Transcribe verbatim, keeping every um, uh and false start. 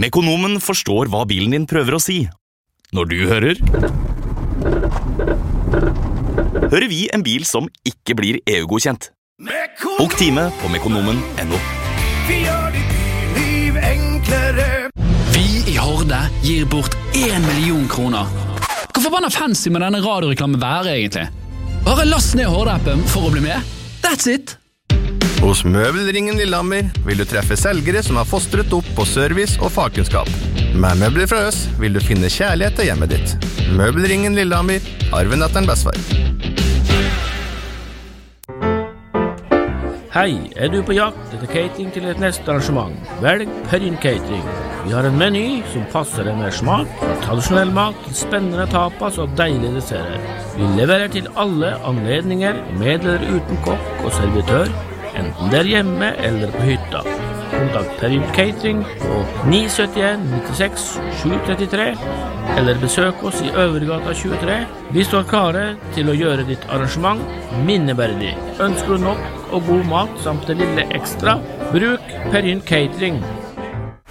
Mekonomen forstår hva bilen din prøver å si. Når du hører... Hører vi en bil som ikke blir E U-godkjent. Bok time på mekonomen punktum no. Vi gjør ditt liv enklere. Vi i Horde gir bort en million kroner. Hvor forbanna fancy med denne radioreklamen være egentlig? Bare last ned Horde-appen for å bli med. That's it! Hos Møbelringen Lillehammer vil du treffe selgere som har fostret opp på service og fagkunnskap. Med møbler fra oss vil du finne kjærlighet til hjemmet ditt. Møbelringen Lillehammer, arven etter en bestefar. Hei, er du på jakt etter catering til et neste arrangement? Velg Perrin Catering. Vi har en meny som passer deg med smak, fra tradisjonell mat til spennende tapas og deilige desserter. Vi leverer til alle anledninger, med eller uten kokk og servitør, enten det er hjemme eller på hytta. Kontakt Perrin Catering på ni sytti en nittiseks sju trettitre eller besøk oss i Øvergata tjuetre. Vi står klare til å gjøre ditt arrangement minneverdig. Ønsker du nok og god mat samt det lille ekstra? Bruk Perrin Catering.